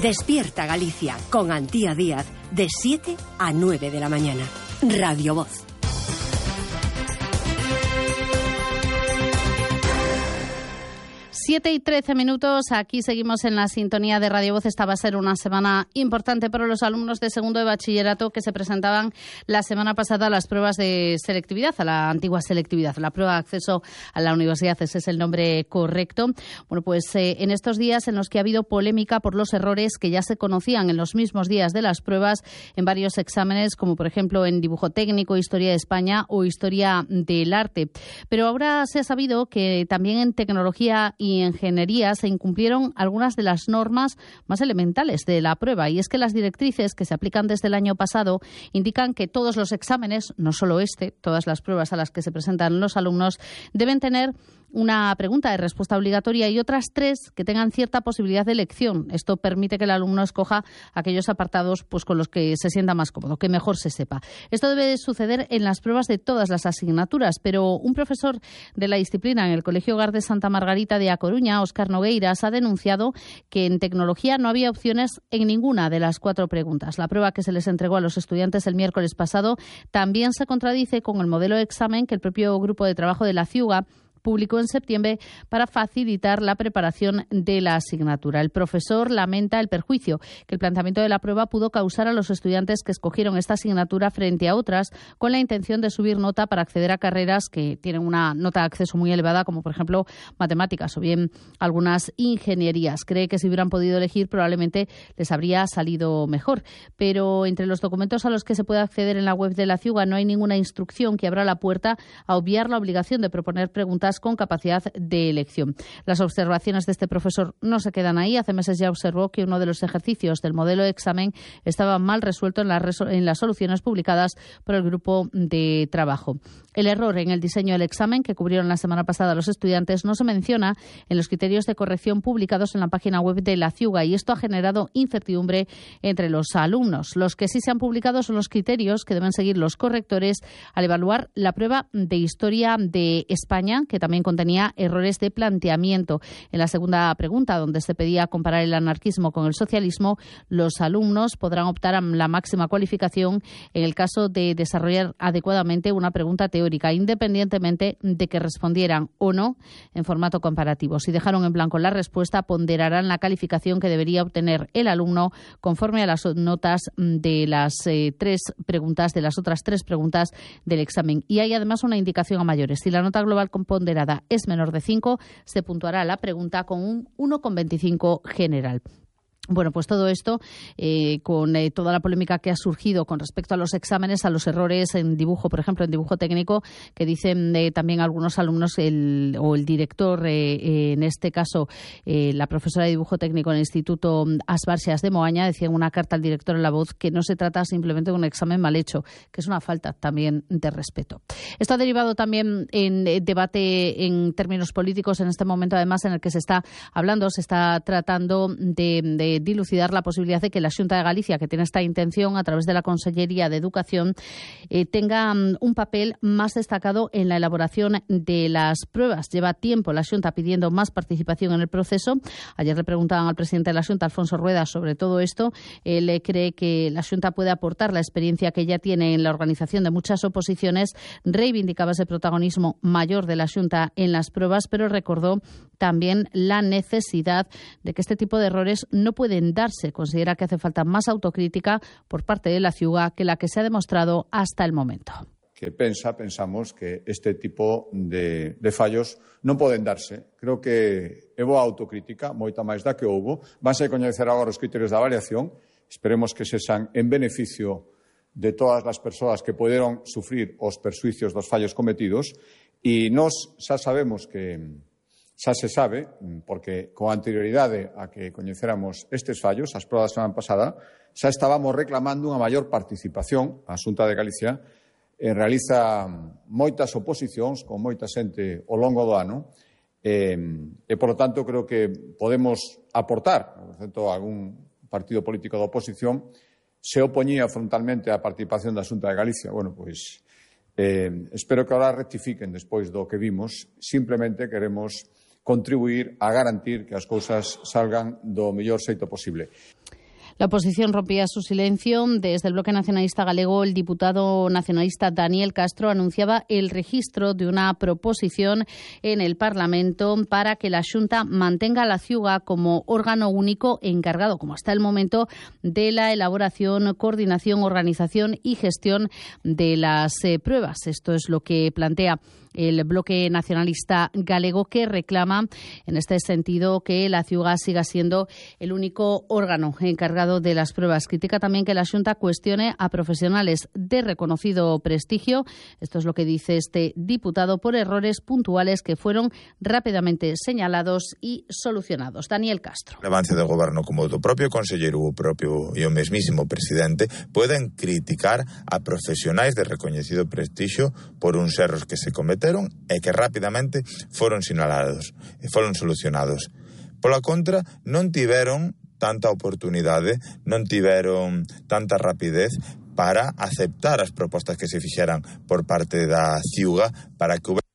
Despierta Galicia con Antía Díaz de 7 a 9 de la mañana. Radio Voz. Siete y 13 minutos, aquí seguimos en la sintonía de Radio Voz. Esta va a ser una semana importante para los alumnos de segundo de bachillerato que se presentaban la semana pasada a las pruebas de selectividad, a la antigua selectividad, la prueba de acceso a la universidad, ese es el nombre correcto. Bueno, pues en estos días en los que ha habido polémica por los errores que ya se conocían en los mismos días de las pruebas en varios exámenes, como por ejemplo en dibujo técnico, historia de España o historia del arte. Pero ahora se ha sabido que también en tecnología y ingeniería se incumplieron algunas de las normas más elementales de la prueba, y es que las directrices que se aplican desde el año pasado indican que todos los exámenes, no solo todas las pruebas a las que se presentan los alumnos, deben tener una pregunta de respuesta obligatoria y otras 3 que tengan cierta posibilidad de elección. Esto permite que el alumno escoja aquellos apartados pues con los que se sienta más cómodo, que mejor se sepa. Esto debe suceder en las pruebas de todas las asignaturas, pero un profesor de la disciplina en el Colegio Hogar de Santa Margarita de A Coruña, Óscar Nogueiras, ha denunciado que en tecnología no había opciones en ninguna de las 4 preguntas. La prueba que se les entregó a los estudiantes el miércoles pasado también se contradice con el modelo de examen que el propio grupo de trabajo de la CIUGA publicó en septiembre para facilitar la preparación de la asignatura. El profesor lamenta el perjuicio que el planteamiento de la prueba pudo causar a los estudiantes que escogieron esta asignatura frente a otras con la intención de subir nota para acceder a carreras que tienen una nota de acceso muy elevada, como por ejemplo matemáticas o bien algunas ingenierías. Cree que si hubieran podido elegir probablemente les habría salido mejor. Pero entre los documentos a los que se puede acceder en la web de la CIUGA no hay ninguna instrucción que abra la puerta a obviar la obligación de proponer preguntas con capacidad de elección. Las observaciones de este profesor no se quedan ahí. Hace meses ya observó que uno de los ejercicios del modelo de examen estaba mal resuelto en las soluciones publicadas por el grupo de trabajo. El error en el diseño del examen que cubrieron la semana pasada los estudiantes no se menciona en los criterios de corrección publicados en la página web de la CIUGA, y esto ha generado incertidumbre entre los alumnos. Los que sí se han publicado son los criterios que deben seguir los correctores al evaluar la prueba de historia de España, que también contenía errores de planteamiento. En la segunda pregunta, donde se pedía comparar el anarquismo con el socialismo, los alumnos podrán optar a la máxima cualificación en el caso de desarrollar adecuadamente una pregunta teórica, independientemente de que respondieran o no en formato comparativo. Si dejaron en blanco la respuesta, ponderarán la calificación que debería obtener el alumno conforme a las notas de las 3 preguntas, de las otras 3 preguntas del examen. Y hay además una indicación a mayores. Si la nota global ponderada es menor de 5, se puntuará la pregunta con un 1,25 general. Bueno, pues todo esto con toda la polémica que ha surgido con respecto a los exámenes, a los errores en dibujo, por ejemplo, en dibujo técnico, que dicen también algunos alumnos o el director, en este caso la profesora de dibujo técnico en el Instituto As Barxas de Moaña, decía en una carta al director en La Voz que no se trata simplemente de un examen mal hecho, que es una falta también de respeto. Esto ha derivado también en debate en términos políticos en este momento, además, en el que se está tratando de dilucidar la posibilidad de que la Xunta de Galicia, que tiene esta intención a través de la Consellería de Educación, tenga un papel más destacado en la elaboración de las pruebas. Lleva tiempo la Xunta pidiendo más participación en el proceso. Ayer le preguntaban al presidente de la Xunta, Alfonso Rueda, sobre todo esto. Él cree que la Xunta puede aportar la experiencia que ya tiene en la organización de muchas oposiciones. Reivindicaba ese protagonismo mayor de la Xunta en las pruebas, pero recordó también la necesidad de que este tipo de errores no pueden darse. Considera que hace falta más autocrítica por parte de la CIUGA que la que se ha demostrado hasta el momento. Que pensamos que este tipo de fallos non poden darse. Creo que houve autocrítica, moita máis da que houve. Vanse coñecer agora os criterios da avaliación. Esperemos que sexan en beneficio de todas as persoas que poderon sufrir os perxuicios dos fallos cometidos, e nós xa sabemos que xa se sabe, porque con anterioridade a que coñeceramos estes fallos, as probas da semana pasada, xa estábamos reclamando unha maior participación. A Xunta de Galicia realiza moitas oposicións con moita xente ao longo do ano e, por lo tanto, creo que podemos aportar. Por exemplo, algún partido político da oposición se opoñía frontalmente á participación da Xunta de Galicia. Bueno, pois espero que ahora rectifiquen despois do que vimos. Simplemente queremos contribuir a garantir que as cousas salgan do mellor xeito posible. La oposición rompía su silencio. Desde el Bloque Nacionalista Galego, el diputado nacionalista Daniel Castro anunciaba el registro de una proposición en el Parlamento para que la Xunta mantenga a la Ciuga como órgano único encargado, como hasta el momento, de la elaboración, coordinación, organización y gestión de las pruebas. Esto es lo que plantea el Bloque Nacionalista Galego, que reclama en este sentido que la Ciuga siga siendo el único órgano encargado de las pruebas. Critica también que la Xunta cuestione a profesionales de reconocido prestigio. Esto es lo que dice este diputado, por errores puntuales que fueron rápidamente señalados y solucionados. Daniel Castro. El avance do goberno, como do propio conselleiro e o mesmísimo presidente, poden criticar a profesionais de recoñecido prestixio por uns erros que se cometen e que rapidamente foron sinalados e foron solucionados. Pola contra, non tiveron tanta oportunidade, non tiveron tanta rapidez para aceptar as propostas que se fixeran por parte da Ciuga para que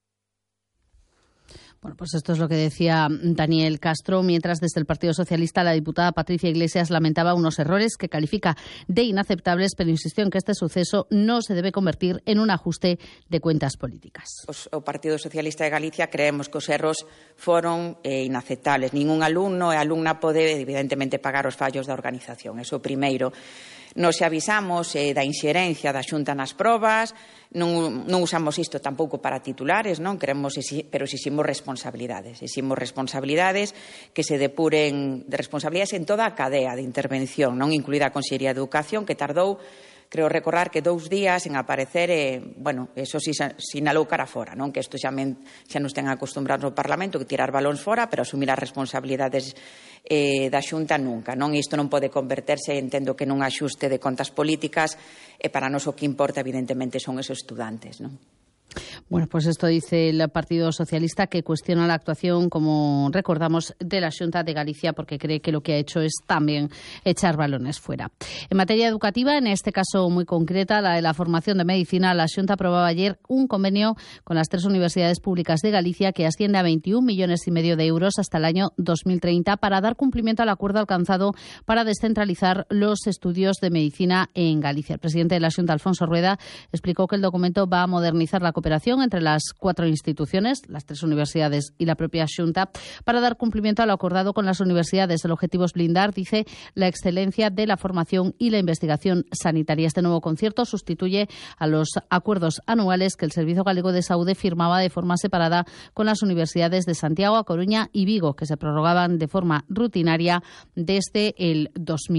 Bueno, pues esto es lo que decía Daniel Castro, mientras desde el Partido Socialista la diputada Patricia Iglesias lamentaba unos errores que califica de inaceptables, pero insistió en que este suceso no se debe convertir en un ajuste de cuentas políticas. O Partido Socialista de Galicia creemos que os erros foron inaceptables. Ningún alumno e alumna pode, evidentemente, pagar os fallos da organización. Eso primeiro. Nos avisamos da inxerencia da Xunta nas probas, non usamos isto tampouco para titulares, non queremos, pero exiximos responsabilidades. Exiximos responsabilidades que se depuren de responsabilidades en toda a cadea de intervención, non incluída a Consellería de Educación, que tardou, creo recordar, que 2 días en aparecer, eso sí sinalou cara fora, non? Que isto xa nos ten acostumbrados no Parlamento, que tirar balóns fora, pero asumir as responsabilidades da Xunta nunca, non? Isto non pode converterse, entendo que nun axuste de contas políticas, e para nós o que importa, evidentemente, son esos estudantes, non? Bueno, pues esto dice el Partido Socialista, que cuestiona la actuación, como recordamos, de la Xunta de Galicia, porque cree que lo que ha hecho es también echar balones fuera. En materia educativa, en este caso muy concreta, la de la formación de medicina, la Xunta aprobaba ayer un convenio con las 3 universidades públicas de Galicia que asciende a 21,5 millones de euros hasta el año 2030 para dar cumplimiento al acuerdo alcanzado para descentralizar los estudios de medicina en Galicia. El presidente de la Xunta, Alfonso Rueda, explicó que el documento va a modernizar la cooperación entre las 4 instituciones, las 3 universidades y la propia Xunta, para dar cumplimiento a lo acordado con las universidades. El objetivo es blindar, dice, la excelencia de la formación y la investigación sanitaria. Este nuevo concierto sustituye a los acuerdos anuales que el Servicio Galego de Saúde firmaba de forma separada con las universidades de Santiago, A Coruña y Vigo, que se prorrogaban de forma rutinaria desde el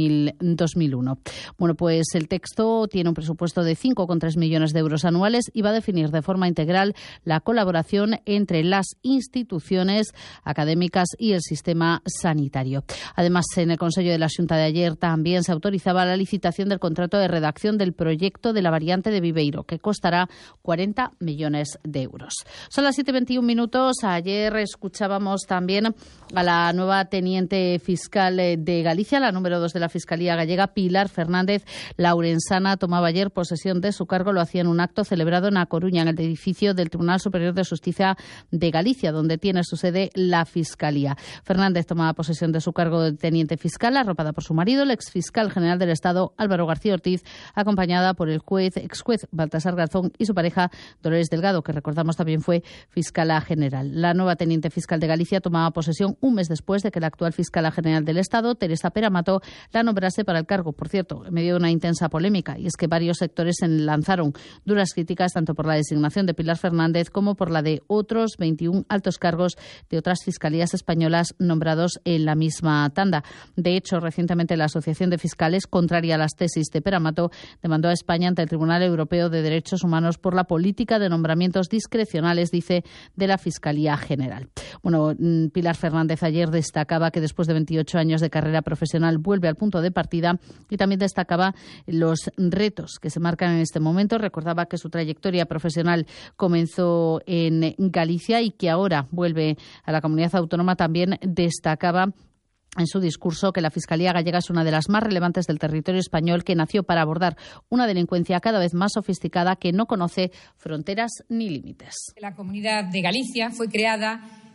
2001. Bueno, pues el texto tiene un presupuesto de 5,3 millones de euros anuales y va a definir de forma integral la colaboración entre las instituciones académicas y el sistema sanitario. Además, en el Consejo de la Xunta de ayer también se autorizaba la licitación del contrato de redacción del proyecto de la variante de Viveiro, que costará 40 millones de euros. Son las 7:21. Ayer escuchábamos también a la nueva teniente fiscal de Galicia, la número 2 de la Fiscalía Gallega, Pilar Fernández Laurensana. Tomaba ayer posesión de su cargo. Lo hacía en un acto celebrado en A Coruña, en el edificio del Tribunal Superior de Justicia de Galicia, donde tiene su sede la Fiscalía. Fernández tomaba posesión de su cargo de teniente fiscal, arropada por su marido, el exfiscal general del Estado, Álvaro García Ortiz, acompañada por el exjuez Baltasar Garzón y su pareja, Dolores Delgado, que recordamos también fue fiscala general. La nueva teniente fiscal de Galicia tomaba posesión un mes después de que la actual fiscala general del Estado, Teresa Peramato, la nombrase para el cargo. Por cierto, en medio de una intensa polémica, y es que varios sectores lanzaron duras críticas tanto por la designación de Pilar Fernández como por la de otros 21 altos cargos de otras fiscalías españolas nombrados en la misma tanda. De hecho, recientemente la Asociación de Fiscales, contraria a las tesis de Peramato, demandó a España ante el Tribunal Europeo de Derechos Humanos por la política de nombramientos discrecionales, dice, de la Fiscalía General. Bueno, Pilar Fernández ayer destacaba que después de 28 años de carrera profesional vuelve al punto de partida, y también destacaba los retos que se marcan en este momento. Recordaba que su trayectoria profesional comenzó en Galicia y que ahora vuelve a la comunidad autónoma. También destacaba en su discurso que la Fiscalía Gallega es una de las más relevantes del territorio español, que nació para abordar una delincuencia cada vez más sofisticada que no conoce fronteras ni límites. La Comunidad de Galicia fue creada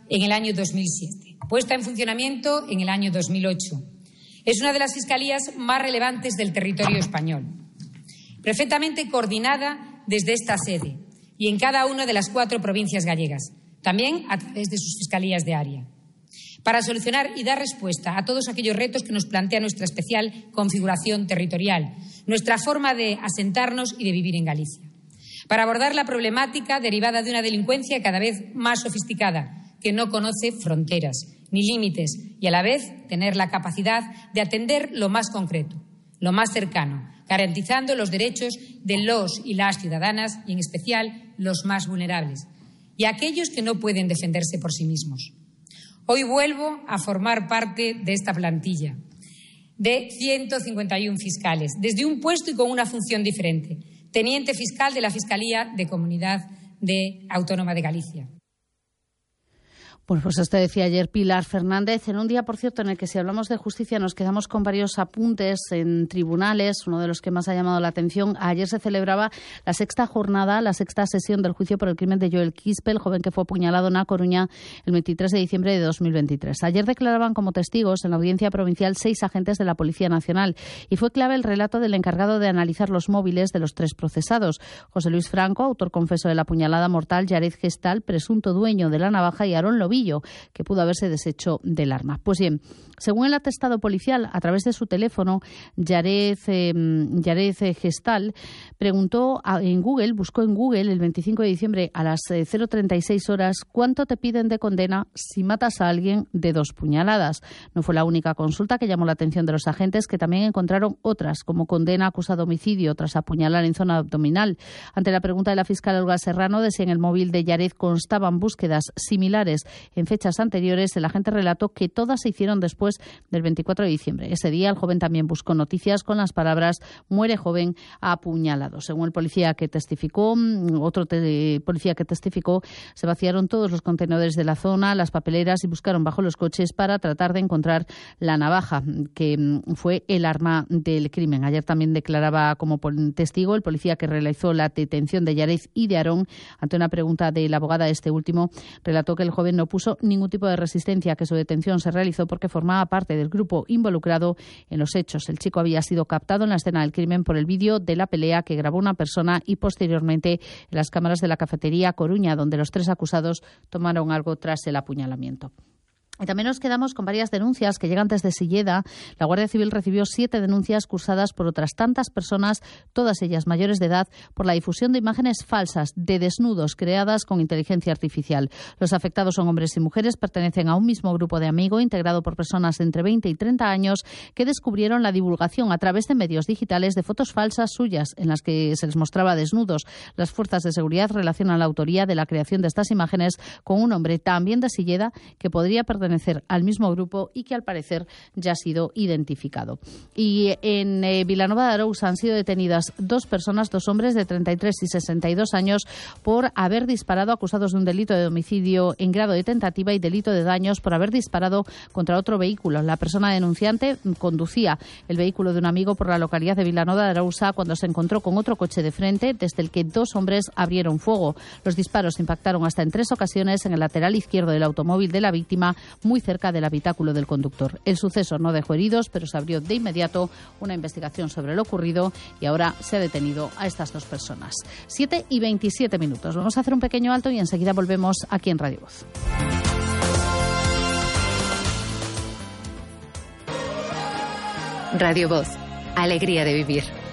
en el año 2007, puesta en funcionamiento en el año 2008. Es una de las fiscalías más relevantes del territorio español, perfectamente coordinada desde esta sede y en cada una de las 4 provincias gallegas, también a través de sus fiscalías de área, para solucionar y dar respuesta a todos aquellos retos que nos plantea nuestra especial configuración territorial, nuestra forma de asentarnos y de vivir en Galicia, para abordar la problemática derivada de una delincuencia cada vez más sofisticada, que no conoce fronteras ni límites y a la vez tener la capacidad de atender lo más concreto, lo más cercano, garantizando los derechos de los y las ciudadanas y en especial los más vulnerables y aquellos que no pueden defenderse por sí mismos. Hoy vuelvo a formar parte de esta plantilla de 151 fiscales, desde un puesto y con una función diferente, teniente fiscal de la Fiscalía de Comunidad Autónoma de Galicia. Bueno, pues esto decía ayer Pilar Fernández, en un día, por cierto, en el que si hablamos de justicia nos quedamos con varios apuntes en tribunales. Uno de los que más ha llamado la atención, ayer se celebraba la 6ª jornada, la 6ª sesión del juicio por el crimen de Joel Quispe, el joven que fue apuñalado en A Coruña el 23 de diciembre de 2023. Ayer declaraban como testigos en la audiencia provincial 6 agentes de la Policía Nacional y fue clave el relato del encargado de analizar los móviles de los 3 procesados. José Luis Franco, autor confeso de la apuñalada mortal, Yared Gestal, presunto dueño de la navaja, y Aarón Lobillo, que pudo haberse deshecho del arma. Pues bien, según el atestado policial, a través de su teléfono, Yared Gestal preguntó en Google, buscó en Google el 25 de diciembre a las 0:36 horas cuánto te piden de condena si matas a alguien de 2 puñaladas. No fue la única consulta que llamó la atención de los agentes, que también encontraron otras, como condena acusado de homicidio tras apuñalar en zona abdominal. Ante la pregunta de la fiscal Olga Serrano de si en el móvil de Yared constaban búsquedas similares en fechas anteriores, el agente relató que todas se hicieron después del 24 de diciembre. Ese día el joven también buscó noticias con las palabras "muere joven apuñalado". Según el policía que testificó, se vaciaron todos los contenedores de la zona, las papeleras, y buscaron bajo los coches para tratar de encontrar la navaja, que fue el arma del crimen. Ayer también declaraba como testigo el policía que realizó la detención de Yared y de Aarón. Ante una pregunta de la abogada de este último, relató que el joven no puso ningún tipo de resistencia, que su detención se realizó porque formaba parte del grupo involucrado en los hechos. El chico había sido captado en la escena del crimen por el vídeo de la pelea que grabó una persona y posteriormente en las cámaras de la cafetería Coruña, donde los 3 acusados tomaron algo tras el apuñalamiento. Y también nos quedamos con varias denuncias que llegan desde Silleda. La Guardia Civil recibió 7 denuncias cursadas por otras tantas personas, todas ellas mayores de edad, por la difusión de imágenes falsas de desnudos creadas con inteligencia artificial. Los afectados son hombres y mujeres, pertenecen a un mismo grupo de amigos integrado por personas de entre 20 y 30 años que descubrieron la divulgación a través de medios digitales de fotos falsas suyas en las que se les mostraba desnudos. Las fuerzas de seguridad relacionan la autoría de la creación de estas imágenes con un hombre también de Silleda que podría pertenecer al mismo grupo y que al parecer ya ha sido identificado. Y en Vilanova de Arousa han sido detenidas 2 personas, 2 hombres de 33 y 62 años, por haber disparado, acusados de un delito de homicidio en grado de tentativa y delito de daños por haber disparado contra otro vehículo. La persona denunciante conducía el vehículo de un amigo por la localidad de Vilanova de Arousa cuando se encontró con otro coche de frente, desde el que 2 hombres abrieron fuego. Los disparos impactaron hasta en 3 ocasiones en el lateral izquierdo del automóvil de la víctima, muy cerca del habitáculo del conductor. El suceso no dejó heridos, pero se abrió de inmediato una investigación sobre lo ocurrido y ahora se ha detenido a estas 2 personas. 7:27 minutos. Vamos a hacer un pequeño alto y enseguida volvemos aquí en Radio Voz. Radio Voz. Alegría de vivir.